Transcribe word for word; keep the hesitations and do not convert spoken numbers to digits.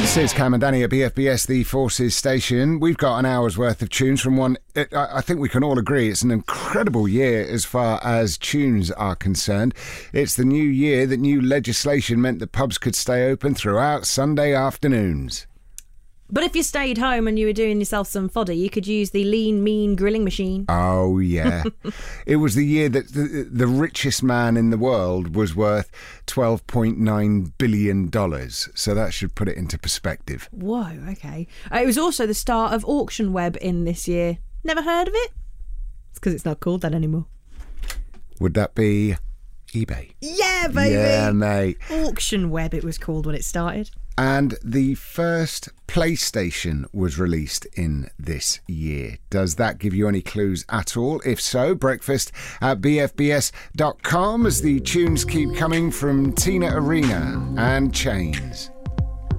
This is Cam and Danny at B F B S, the Forces station. We've got an hour's worth of tunes from one. It, I think we can all agree it's an incredible year as far as tunes are concerned. It's the new year that new legislation meant that pubs could stay open throughout Sunday afternoons. But if you stayed home and you were doing yourself some fodder, you could use the Lean Mean grilling machine. Oh, yeah. It was the year that the, the richest man in the world was worth twelve point nine billion dollars. So that should put it into perspective. Whoa, okay. Uh, it was also the start of Auction Web in this year. Never heard of it? It's because it's not called that anymore. Would that be eBay? Yeah, baby! Yeah, mate. Auction Web it was called when it started. And the first PlayStation was released in this year. Does that give you any clues at all? If so, breakfast at b f b s dot com as the tunes keep coming from Tina Arena and Chains.